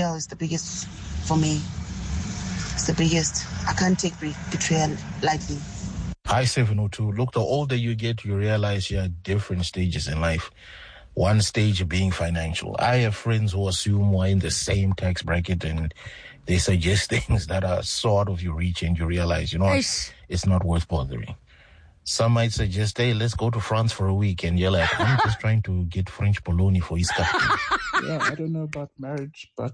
betrayal is the biggest for me. It's the biggest. I can't take betrayal lightly. Hi, 702. Look, the older you get, you realize you're at different stages in life. One stage being financial. I have friends who assume we're in the same tax bracket and they suggest things that are so out of your reach, and you realize, it's not worth bothering. Some might suggest, hey, let's go to France for a week. And you're like, I'm just trying to get French bologna for Easter. Yeah, I don't know about marriage, but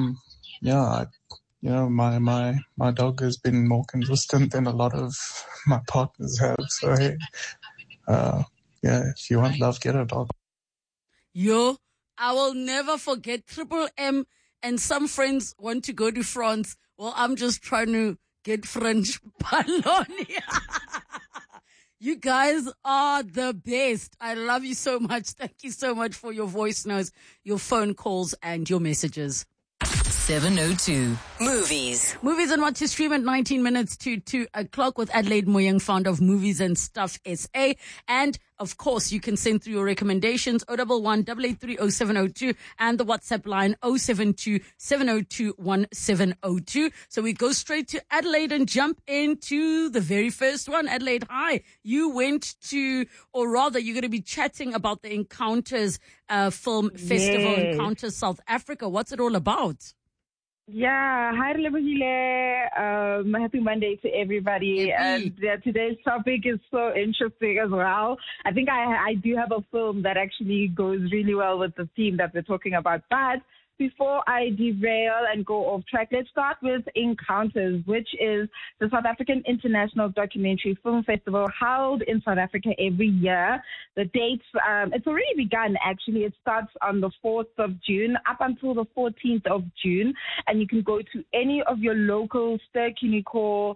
my dog has been more consistent than a lot of my partners have. So, hey, if you want love, get a dog. Yo, I will never forget Triple M and some friends want to go to France. Well, I'm just trying to get French bologna. You guys are the best. I love you so much. Thank you so much for your voice notes, your phone calls, and your messages. 702 Movies. Movies and what to stream at 19 minutes to 2 o'clock with Adelaide Moyang, founder of Movies and Stuff SA. And of course, you can send through your recommendations 011-883-0702 and the WhatsApp line 072-702-1702. So we go straight to Adelaide and jump into the very first one. Adelaide, hi. You went to, or rather, you're going to be chatting about the Encounters Film Festival, Encounters South Africa. What's it all about? Yeah, hi Lebogile. Happy Monday to everybody. And today's topic is so interesting as well. I think I do have a film that actually goes really well with the theme that we're talking about. But before I derail and go off track, let's start with Encounters, which is the South African International Documentary Film Festival held in South Africa every year. The dates, it's already begun actually. It starts on the 4th of June up until the 14th of June. And you can go to any of your local Ster-Kinekor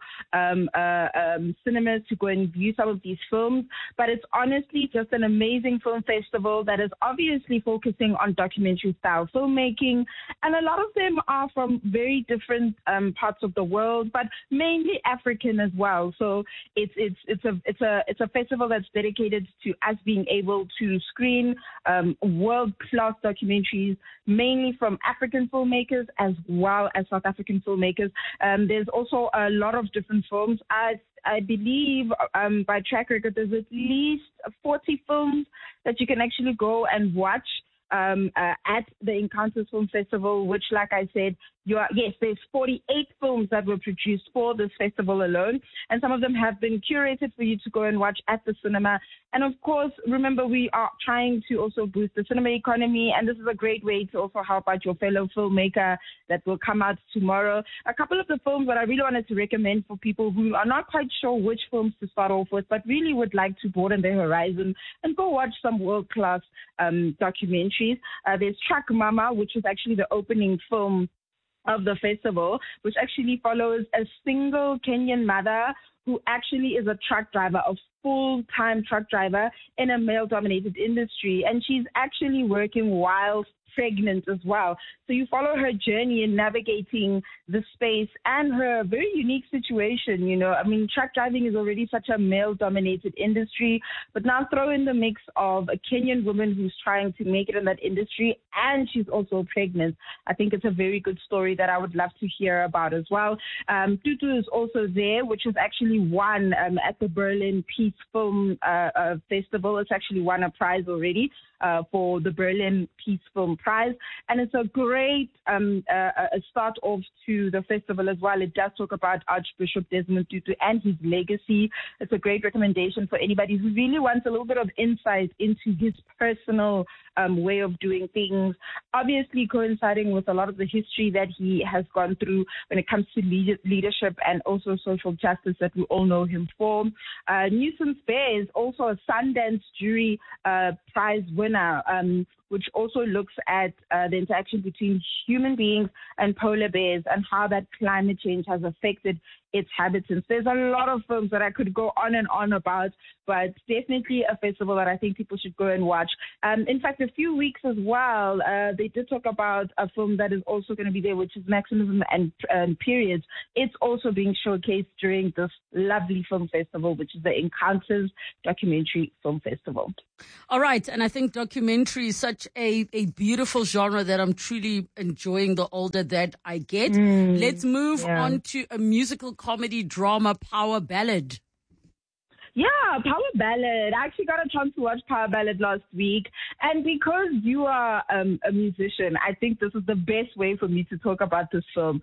cinemas to go and view some of these films. But it's honestly just an amazing film festival that is obviously focusing on documentary style filmmaking. And a lot of them are from very different parts of the world, but mainly African as well. So it's a festival that's dedicated to us being able to screen world-class documentaries, mainly from African filmmakers as well as South African filmmakers. There's also a lot of different films. I believe by track record, there's at least 40 films that you can actually go and watch at the Encounters Film Festival, which, like I said, there's 48 films that were produced for this festival alone, and some of them have been curated for you to go and watch at the cinema. And of course, remember, we are trying to also boost the cinema economy, and this is a great way to also help out your fellow filmmaker that will come out tomorrow. A couple of the films that I really wanted to recommend for people who are not quite sure which films to start off with, but really would like to broaden their horizon and go watch some world-class documentaries. There's Truck Mama, which is actually the opening film of the festival, which actually follows a single Kenyan mother who actually is a truck driver, a full-time truck driver in a male-dominated industry. And she's actually working whilst pregnant as well. So you follow her journey in navigating the space and her very unique situation. You know, I mean, truck driving is already such a male-dominated industry, but now throw in the mix of a Kenyan woman who's trying to make it in that industry, and she's also pregnant. I think it's a very good story that I would love to hear about as well. Tutu is also there, which has actually won at the Berlin Peace Film Festival. It's actually won a prize already for the Berlin Peace Film Prize, and it's a great start off to the festival as well. It does talk about Archbishop Desmond Tutu and his legacy. It's a great recommendation for anybody who really wants a little bit of insight into his personal way of doing things, obviously coinciding with a lot of the history that he has gone through when it comes to leadership and also social justice that we all know him for. Nuisance Bear is also a Sundance Jury Prize winner, which also looks at the interaction between human beings and polar bears and how that climate change has affected its habitants. There's a lot of films that I could go on and on about, but definitely a festival that I think people should go and watch. In fact, a few weeks as well, they did talk about a film that is also going to be there, which is Maximism and Periods. It's also being showcased during this lovely film festival, which is the Encounters Documentary Film Festival. All right, and I think documentary is such such a beautiful genre that I'm truly enjoying the older that I get. Let's move on to a musical comedy drama power ballad. Yeah, Power Ballad. I actually got a chance to watch Power Ballad last week. And because you are a musician, I think this is the best way for me to talk about this film.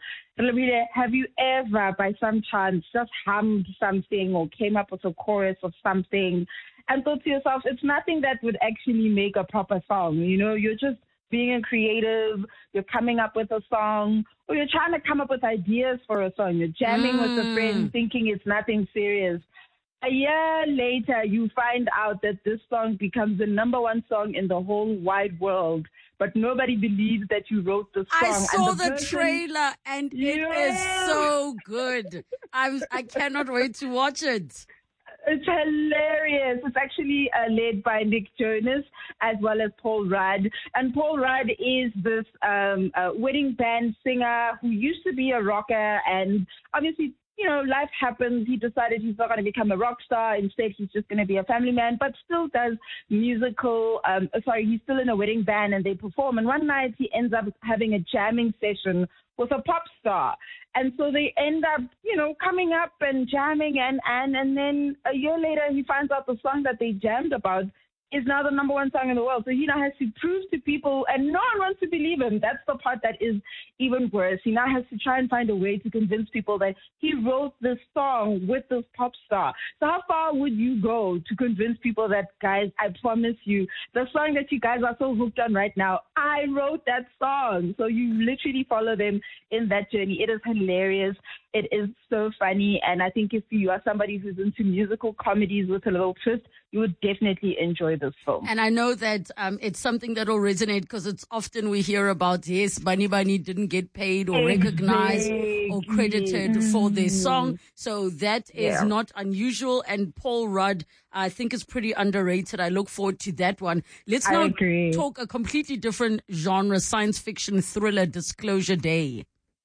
Have you ever, by some chance, just hummed something or came up with a chorus of something and thought to yourself, it's nothing that would actually make a proper song? You know, you're just being a creative, you're coming up with a song, or you're trying to come up with ideas for a song. You're jamming with a friend thinking it's nothing serious. A year later, you find out that this song becomes the #1 song in the whole wide world. But nobody believes that you wrote the song. I saw the trailer and it is so good. I cannot wait to watch it. It's hilarious. It's actually led by Nick Jonas as well as Paul Rudd. And Paul Rudd is this wedding band singer who used to be a rocker, and obviously, you know, life happens. He decided he's not going to become a rock star. Instead, he's just going to be a family man, but still does musical. He's still in a wedding band and they perform. And one night he ends up having a jamming session with a pop star. And so they end up, you know, coming up and jamming. And then a year later, he finds out the song that they jammed about is now the #1 song in the world. So he now has to prove to people, and no one wants to believe him. That's the part that is even worse. He now has to try and find a way to convince people that he wrote this song with this pop star. So how far would you go to convince people that, guys, I promise you, the song that you guys are so hooked on right now, I wrote that song. So you literally follow them in that journey. It is hilarious. It is so funny. And I think if you are somebody who's into musical comedies with a little twist, you would definitely enjoy this film. And I know that it's something that will resonate because it's often we hear about, yes, Bunny didn't get paid or recognized or credited for their song. So that is not unusual. And Paul Rudd, I think, is pretty underrated. I look forward to that one. Let's now talk a completely different genre, science fiction thriller, Disclosure Day.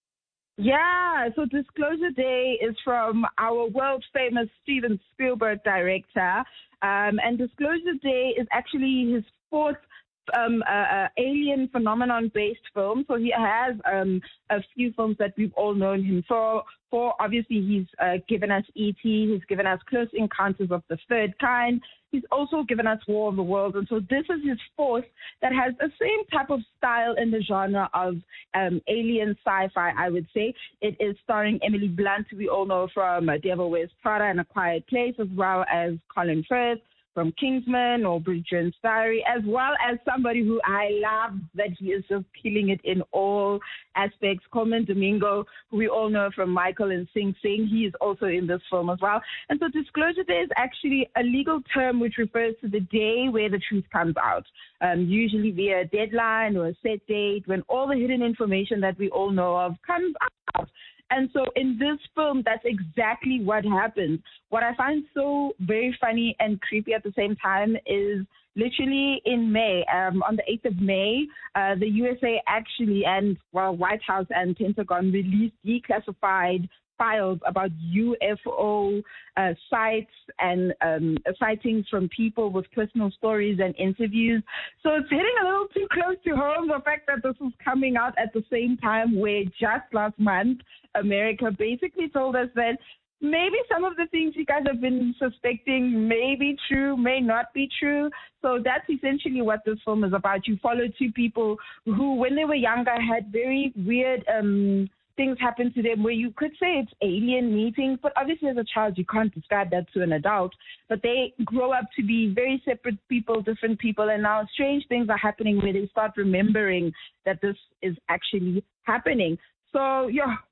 Yeah, so Disclosure Day is from our world-famous Steven Spielberg director. And Disclosure Day is actually his fourth alien phenomenon-based film. So he has a few films that we've all known him for. Obviously, he's given us E.T., he's given us Close Encounters of the Third Kind. He's also given us War of the Worlds. And so this is his fourth that has the same type of style in the genre of alien sci-fi, I would say. It is starring Emily Blunt, who we all know from Devil Wears Prada and A Quiet Place, as well as Colin Firth from Kingsman or Bridget Jones' Diary, as well as somebody who I love that he is just killing it in all aspects, Coleman Domingo, who we all know from Michael and Sing Sing. He is also in this film as well. And so Disclosure Day is actually a legal term which refers to the day where the truth comes out, usually via a deadline or a set date when all the hidden information that we all know of comes out. And so in this film, that's exactly what happens. What I find so very funny and creepy at the same time is literally in May, on the 8th of May, the USA actually White House and Pentagon released declassified files about UFO sites and sightings from people with personal stories and interviews. So it's hitting a little too close to home, the fact that this is coming out at the same time where just last month, America basically told us that maybe some of the things you guys have been suspecting may be true, may not be true. So that's essentially what this film is about. You follow two people who, when they were younger, had very weird things happen to them where you could say it's alien meetings, but obviously as a child you can't describe that to an adult. But they grow up to be very separate people, different people, and now strange things are happening where they start remembering that this is actually happening. So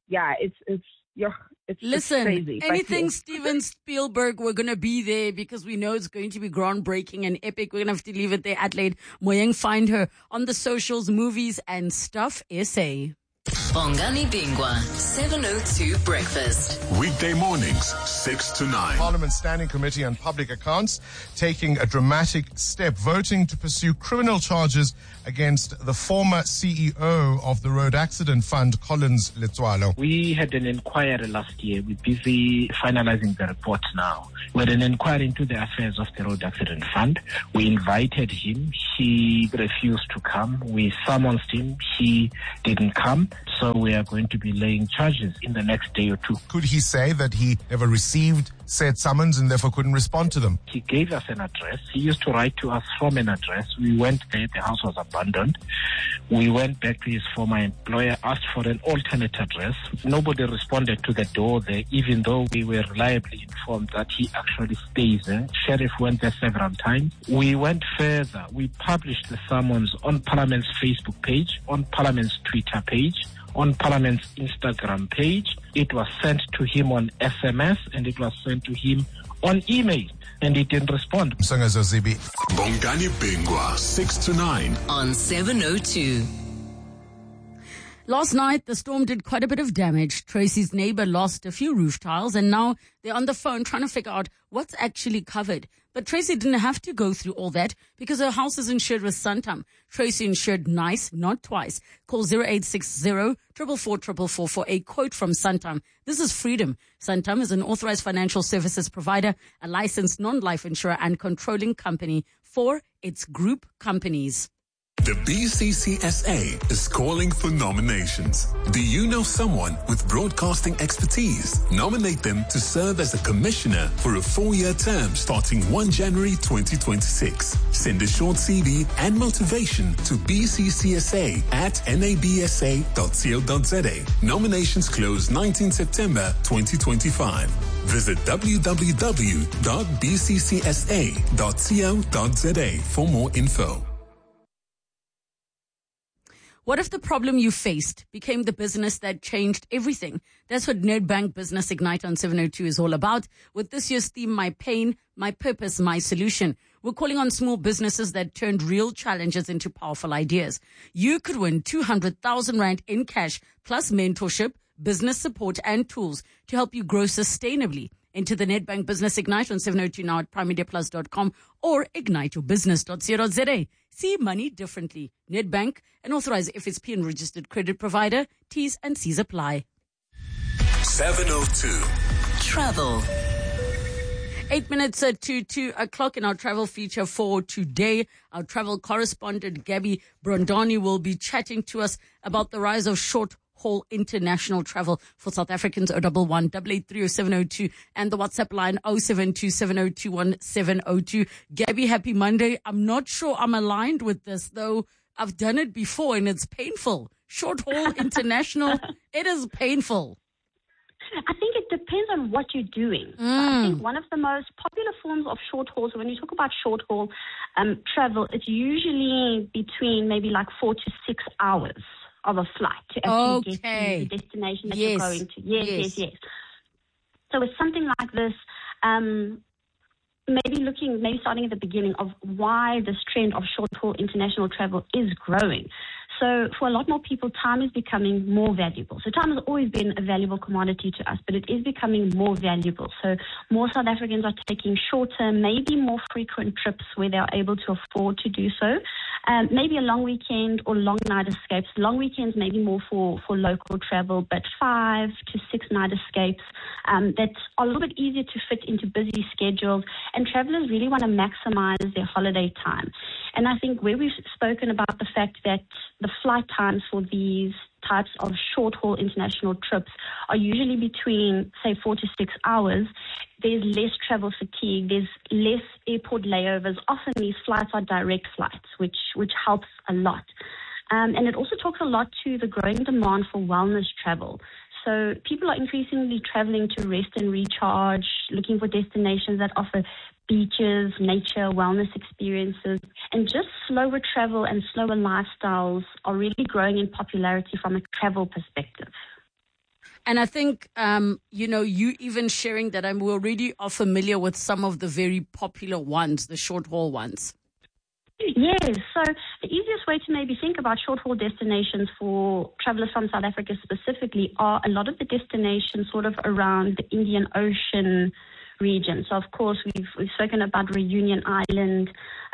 Listen, crazy. Anything Steven Spielberg, we're going to be there because we know it's going to be groundbreaking and epic. We're going to have to leave it there. Adelaide Moyeng, find her on the socials, Movies and Stuff SA. Bongani Bingwa, 702 Breakfast. Weekday mornings, 6 to 9. Parliament Standing Committee on Public Accounts taking a dramatic step, voting to pursue criminal charges against the former CEO of the Road Accident Fund, Collins Letswalo. We had an inquiry last year. We're busy finalizing the report now. We had an inquiry into the affairs of the Road Accident Fund. We invited him. He refused to come. We summoned him. He didn't come. So we are going to be laying charges in the next day or two. Could he say that he never received said summons and therefore couldn't respond to them? He gave us an address. He used to write to us from an address. We went there. The house was abandoned. We went back to his former employer, asked for an alternate address. Nobody responded to the door there, even though we were reliably informed that he actually stays there. Sheriff went there several times. We went further. We published the summons on Parliament's Facebook page, on Parliament's Twitter page, on Parliament's Instagram page. It was sent to him on SMS and it was sent to him on email, and he didn't respond. Bongani Bingwa, 6 to 9. On 702. Last night, the storm did quite a bit of damage. Tracy's neighbor lost a few roof tiles, and now they're on the phone trying to figure out what's actually covered. But Tracy didn't have to go through all that because her house is insured with Santam. Tracy insured nice, not twice. Call 0860 444 for a quote from Santam. This is freedom. Santam is an authorized financial services provider, a licensed non-life insurer and controlling company for its group companies. The BCCSA is calling for nominations. Do you know someone with broadcasting expertise? Nominate them to serve as a commissioner for a 4-year term starting 1 January 2026. Send a short CV and motivation to bccsa@nabsa.co.za. Nominations close 19 September 2025. Visit www.bccsa.co.za for more info. What if the problem you faced became the business that changed everything? That's what Nedbank Business Ignite on 702 is all about. With this year's theme, My Pain, My Purpose, My Solution. We're calling on small businesses that turned real challenges into powerful ideas. You could win 200,000 Rand in cash, plus mentorship, business support, and tools to help you grow sustainably. Into the Nedbank Business Ignite on 702 now at primediaplus.com or igniteyourbusiness.co.za. See money differently. Nedbank, an authorized FSP and registered credit provider. T's and C's apply. 702. Travel. 8 minutes to 2 o'clock in our travel feature for today. Our travel correspondent, Gabby Brondani, will be chatting to us about the rise of short-haul international travel for South Africans. 011 883 0702 and the WhatsApp line 072 7021 702. Gabby, happy Monday. I'm not sure I'm aligned with this, though. I've done it before and it's painful. Short-haul international, it is painful. I think it depends on what you're doing. So I think one of the most popular forms of short haul, so when you talk about short haul travel, it's usually between maybe like 4 to 6 hours of a flight to actually get to the destination that you're going to. Yes. So with something like this, maybe starting at the beginning of why this trend of short haul international travel is growing. So for a lot more people, time is becoming more valuable. So time has always been a valuable commodity to us, but it is becoming more valuable. So more South Africans are taking shorter, maybe more frequent trips where they are able to afford to do so. Maybe a long weekend or long night escapes. Long weekends maybe more for local travel, but 5 to 6 night escapes that are a little bit easier to fit into busy schedules. And travelers really want to maximize their holiday time. And I think where we've spoken about the fact that the flight times for these types of short-haul international trips are usually between, say, 4 to 6 hours, there's less travel fatigue, there's less airport layovers. Often these flights are direct flights, which helps a lot. And it also talks a lot to the growing demand for wellness travel. So people are increasingly traveling to rest and recharge, looking for destinations that offer beaches, nature, wellness experiences, and just slower travel and slower lifestyles are really growing in popularity from a travel perspective. And I think, you even sharing that we already are familiar with some of the very popular ones, the short haul ones. Yes, so the easiest way to maybe think about short-haul destinations for travelers from South Africa specifically are a lot of the destinations sort of around the Indian Ocean region. So, of course, we've spoken about Reunion Island,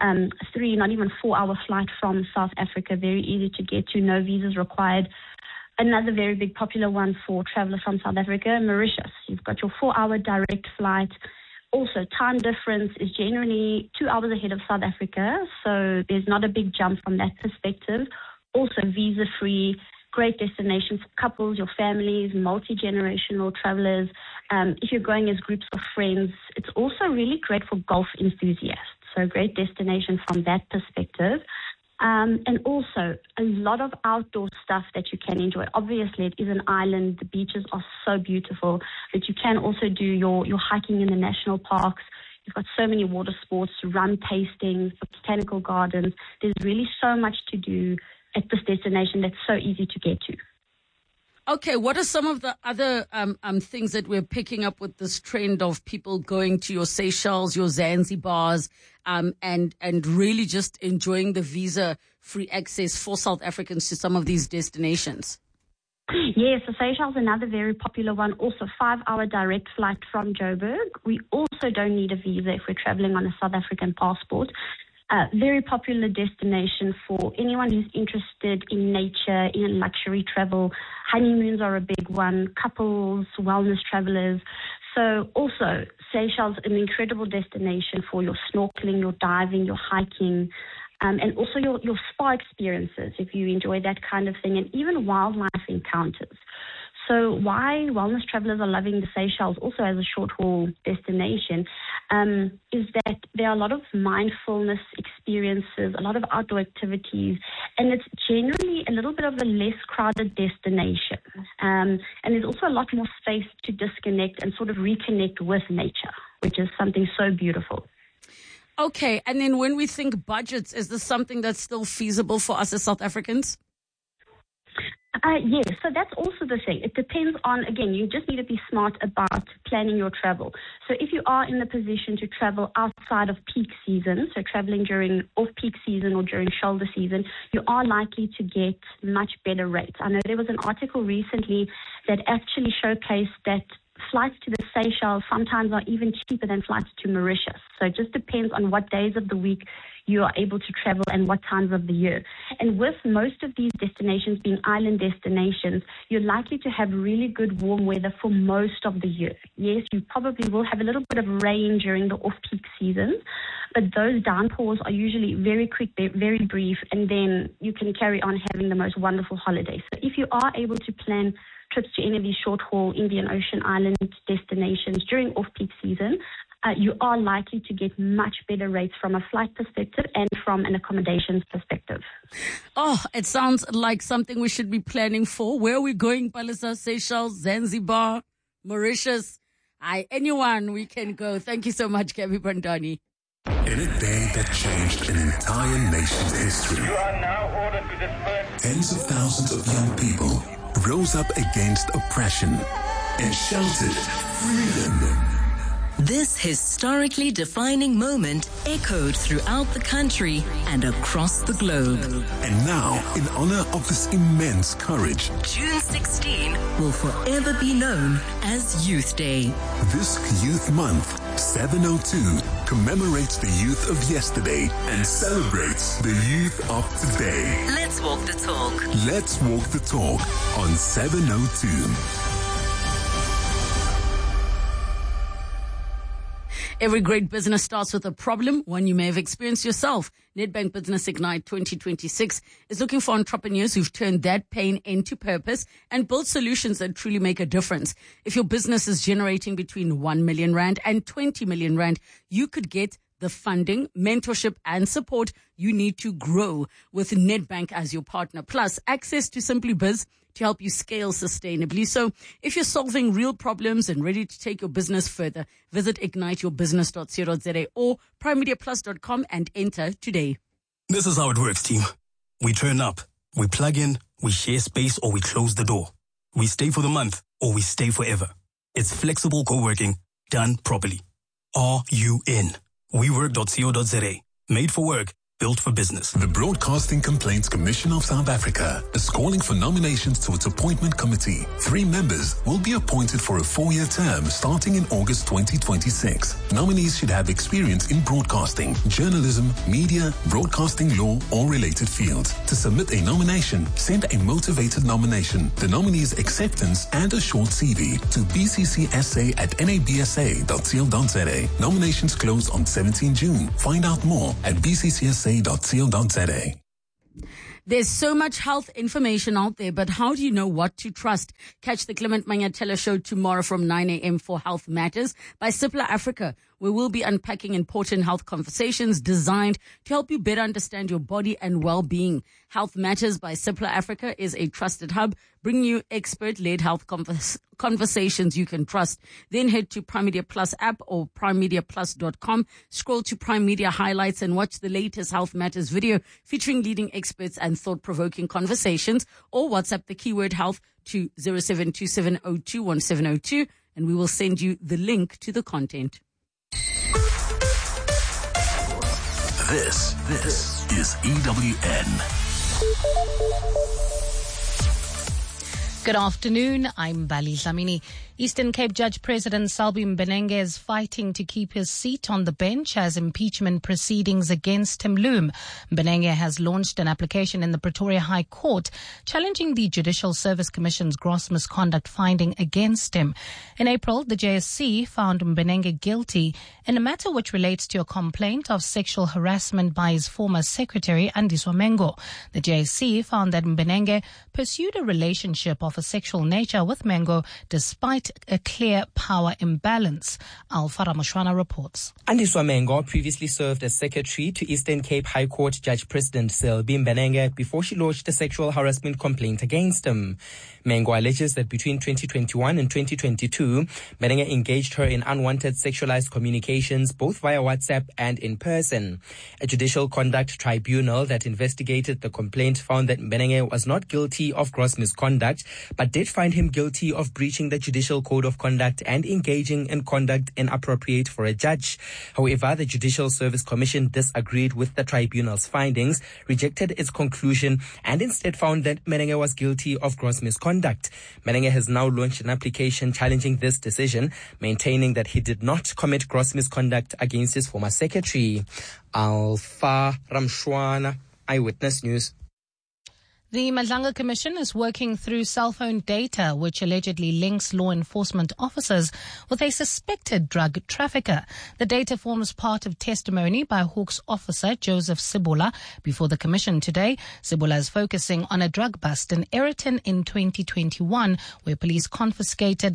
3, not even 4-hour flight from South Africa, very easy to get to, no visas required. Another very big popular one for travelers from South Africa, Mauritius. You've got your 4-hour direct flight. Also, time difference is generally 2 hours ahead of South Africa, so there's not a big jump from that perspective. Also, visa-free, great destination for couples, your families, multi-generational travelers. If you're going as groups of friends, it's also really great for golf enthusiasts. So, great destination from that perspective. And also a lot of outdoor stuff that you can enjoy. Obviously, it is an island. The beaches are so beautiful, but you can also do your hiking in the national parks. You've got so many water sports, rum tastings, botanical gardens. There's really so much to do at this destination that's so easy to get to. Okay, what are some of the other things that we're picking up with this trend of people going to your Seychelles, your Zanzibars, and really just enjoying the visa-free access for South Africans to some of these destinations? Yes, the Seychelles is another very popular one. Also, 5-hour direct flight from Joburg. We also don't need a visa if we're traveling on a South African passport. Very popular destination for anyone who's interested in nature, in luxury travel. Honeymoons are a big one, couples, wellness travelers. So also, Seychelles is an incredible destination for your snorkeling, your diving, your hiking, and also your spa experiences if you enjoy that kind of thing, and even wildlife encounters. So why wellness travelers are loving the Seychelles also as a short-haul destination is that there are a lot of mindfulness experiences, a lot of outdoor activities, and it's generally a little bit of a less crowded destination. And there's also a lot more space to disconnect and sort of reconnect with nature, which is something so beautiful. Okay, and then when we think budgets, is this something that's still feasible for us as South Africans? Yes, so that's also the thing. It depends on, again, you just need to be smart about planning your travel. So if you are in the position to travel outside of peak season, so traveling during off-peak season or during shoulder season, you are likely to get much better rates. I know there was an article recently that actually showcased that flights to the Seychelles sometimes are even cheaper than flights to Mauritius. So it just depends on what days of the week you are able to travel and what times of the year. And with most of these destinations being island destinations, you're likely to have really good warm weather for most of the year. Yes, you probably will have a little bit of rain during the off-peak seasons, but those downpours are usually very quick, very brief, and then you can carry on having the most wonderful holidays. So if you are able to plan trips to any of these short-haul Indian Ocean island destinations during off-peak season, you are likely to get much better rates from a flight perspective and from an accommodations perspective. Oh, it sounds like something we should be planning for. Where are we going, Palisa? Seychelles, Zanzibar, Mauritius? Anyone we can go. Thank you so much, Gabby Bandani. In a day that changed an entire nation's history, you are now ordered to disperse. Tens of thousands of young people rose up against oppression and shouted freedom. This historically defining moment echoed throughout the country and across the globe. And now, in honor of this immense courage, June 16 will forever be known as Youth Day. This Youth Month, 702, commemorates the youth of yesterday and celebrates the youth of today. Let's walk the talk. Let's walk the talk on 702. Every great business starts with a problem, one you may have experienced yourself. Nedbank Business Ignite 2026 is looking for entrepreneurs who've turned that pain into purpose and built solutions that truly make a difference. If your business is generating between 1 million rand and 20 million rand, you could get the funding, mentorship, and support you need to grow with Nedbank as your partner. Plus, access to Simply Biz to help you scale sustainably. So if you're solving real problems and ready to take your business further, visit igniteyourbusiness.co.za or primemediaplus.com and enter today. This is how it works, team. We turn up, we plug in, we share space, or we close the door. We stay for the month, or we stay forever. It's flexible co-working done properly. Are you in? WeWork.co.za. Made for work, built for business. The Broadcasting Complaints Commission of South Africa is calling for nominations to its appointment committee. 3 members will be appointed for a 4-year term starting in August 2026. Nominees should have experience in broadcasting, journalism, media, broadcasting law, or related fields. To submit a nomination, send a motivated nomination, the nominee's acceptance, and a short CV to bccsa@nabsa.co.za. Nominations close on 17 June. Find out more at bccsa.co.za. There's so much health information out there, but how do you know what to trust? Catch the Clement Manyathela Show tomorrow from 9 a.m. for Health Matters by Cipla Africa, where we'll be unpacking important health conversations designed to help you better understand your body and well-being. Health Matters by Cipla Africa is a trusted hub, bringing you expert-led health conversations you can trust. Then head to Prime Media Plus app or primemediaplus.com. Scroll to Prime Media Highlights and watch the latest Health Matters video featuring leading experts and thought-provoking conversations, or WhatsApp the keyword health to 0727021702 and we will send you the link to the content. This is EWN. Good afternoon. I'm Bali Dlamini. Eastern Cape Judge President Selby Mbenenge is fighting to keep his seat on the bench as impeachment proceedings against him loom. Mbenenge has launched an application in the Pretoria High Court challenging the Judicial Service Commission's gross misconduct finding against him. In April, the JSC found Mbenenge guilty in a matter which relates to a complaint of sexual harassment by his former secretary, Andiswa Mengo. The JSC found that Mbenenge pursued a relationship of a sexual nature with Mengo despite a clear power imbalance. Alfara Moshwana reports. Andiswa Mengo previously served as secretary to Eastern Cape High Court Judge President Selby Mbenenge before she lodged a sexual harassment complaint against him. Mengo alleges that between 2021 and 2022, Mbenenge engaged her in unwanted sexualized communications both via WhatsApp and in person. A judicial conduct tribunal that investigated the complaint found that Mbenenge was not guilty of gross misconduct, but did find him guilty of breaching the Judicial Code of Conduct and engaging in conduct inappropriate for a judge. However, the Judicial Service Commission disagreed with the tribunal's findings, rejected its conclusion, and instead found that Mbenenge was guilty of gross misconduct. Mbenenge has now launched an application challenging this decision, maintaining that he did not commit gross misconduct against his former secretary. Alfa Ramshwana, Eyewitness News. The Madlanga Commission is working through cell phone data which allegedly links law enforcement officers with a suspected drug trafficker. The data forms part of testimony by Hawks officer Joseph Sibola before the Commission today. Sibola is focusing on a drug bust in Aeroton in 2021 where police confiscated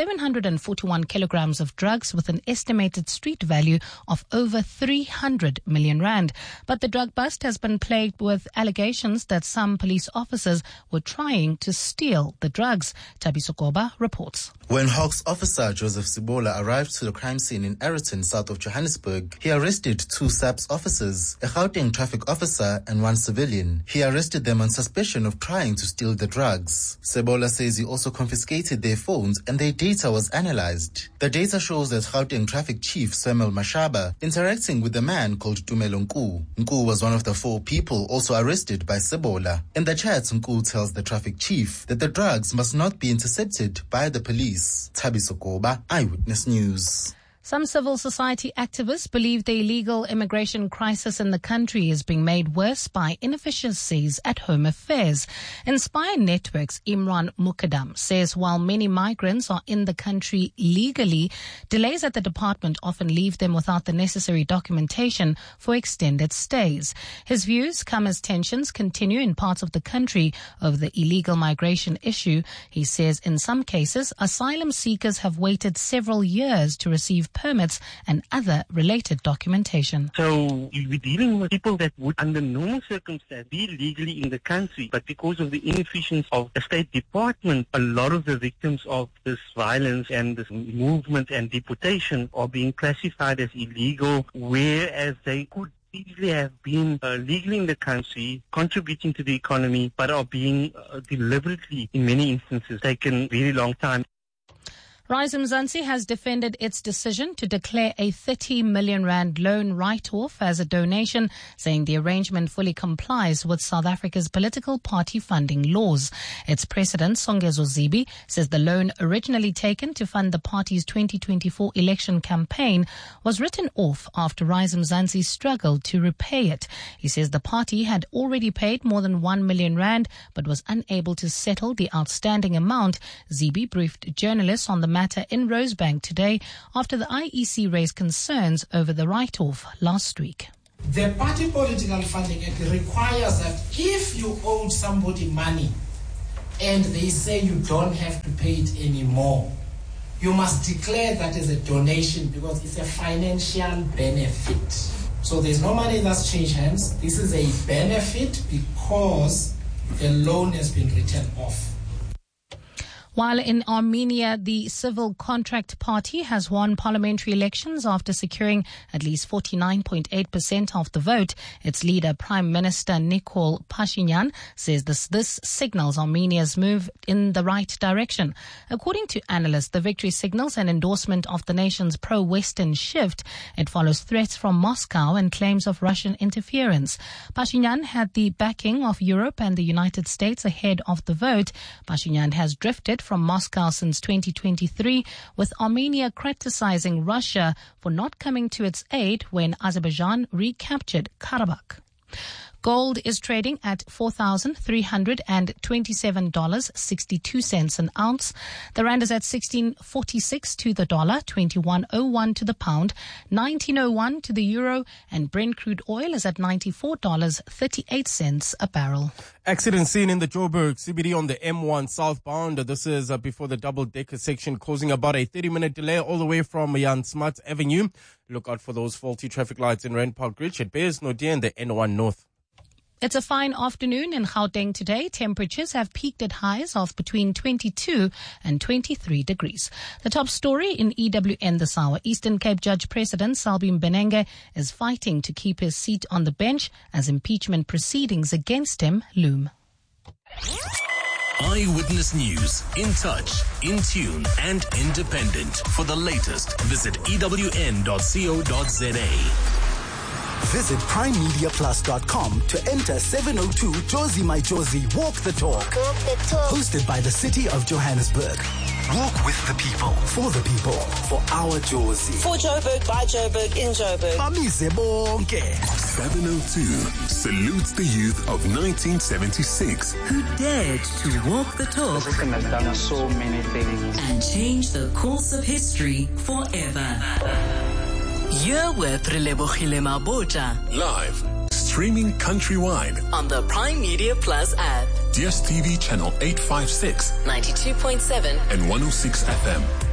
741 kilograms of drugs with an estimated street value of over 300 million rand. But the drug bust has been plagued with allegations that some police officers were trying to steal the drugs. Tabiso Koba reports. When Hawks officer Joseph Sibola arrived to the crime scene in Aeroton, south of Johannesburg, he arrested 2 SAPS officers, a Gauteng traffic officer and 1 civilian. He arrested them on suspicion of trying to steal the drugs. Sibola says he also confiscated their phones and their data was analyzed. The data shows that Gauteng traffic chief Samuel Mashaba interacting with a man called Tumelo Nku. Nku was one of the 4 people also arrested by Sibola. In the chat, Nku tells the traffic chief that the drugs must not be intercepted by the police. Tabiso Koba, Eyewitness News. Some civil society activists believe the illegal immigration crisis in the country is being made worse by inefficiencies at Home Affairs. Inspire Network's Imran Mukaddam says while many migrants are in the country legally, delays at the department often leave them without the necessary documentation for extended stays. His views come as tensions continue in parts of the country over the illegal migration issue. He says in some cases, asylum seekers have waited several years to receive permits and other related documentation. So we're dealing with people that would, under normal circumstances, be legally in the country, but because of the inefficiency of the State Department, a lot of the victims of this violence and this movement and deportation are being classified as illegal, whereas they could easily have been legally in the country, contributing to the economy, but are being deliberately, in many instances, taken a very long time. Rise Mzansi has defended its decision to declare a 30 million rand loan write-off as a donation, saying the arrangement fully complies with South Africa's political party funding laws. Its president, Songezo Zibi, says the loan, originally taken to fund the party's 2024 election campaign, was written off after Rise Mzansi struggled to repay it. He says the party had already paid more than 1 million rand but was unable to settle the outstanding amount. Zibi briefed journalists on the matter in Rosebank today after the IEC raised concerns over the write-off last week. The Party Political Funding Act requires that if you owe somebody money and they say you don't have to pay it anymore, you must declare that as a donation because it's a financial benefit. So there's no money that's changed hands. This is a benefit because the loan has been written off. While in Armenia, the Civil Contract Party has won parliamentary elections after securing at least 49.8% of the vote, its leader, Prime Minister Nikol Pashinyan, says this signals Armenia's move in the right direction. According to analysts, the victory signals an endorsement of the nation's pro-Western shift. It follows threats from Moscow and claims of Russian interference. Pashinyan had the backing of Europe and the United States ahead of the vote. Pashinyan has drifted from Moscow since 2023, with Armenia criticizing Russia for not coming to its aid when Azerbaijan recaptured Karabakh. Gold is trading at $4,327.62 an ounce. The rand is at 16.46 to the dollar, 21.01 to the pound, 19.01 to the euro, and Brent crude oil is at $94.38 a barrel. Accident seen in the Joburg CBD on the M1 southbound. This is before the double-decker section, causing about a 30-minute delay all the way from Jan Smuts Avenue. Look out for those faulty traffic lights in Rand Park Ridge at Bears Nodia and the N1 North. It's a fine afternoon in Gauteng today. Temperatures have peaked at highs of between 22 and 23 degrees. The top story in EWN this hour. Eastern Cape Judge President Sabie Mbenenge is fighting to keep his seat on the bench as impeachment proceedings against him loom. Eyewitness News. In touch, in tune, and independent. For the latest, visit ewn.co.za. Visit primemediaplus.com to enter 702 Josie My Josie Walk the Talk. Hosted by the City of Johannesburg. Walk with the people, for the people, for our Josie. For Joburg, by Joburg, in Joburg. 702 salutes the youth of 1976 who dared to walk the talk has done so many things and change the course of history forever. You're with Relebogile Mabota. Live, streaming countrywide on the Prime Media Plus app. DSTV channel 856, 92.7 and 106 FM.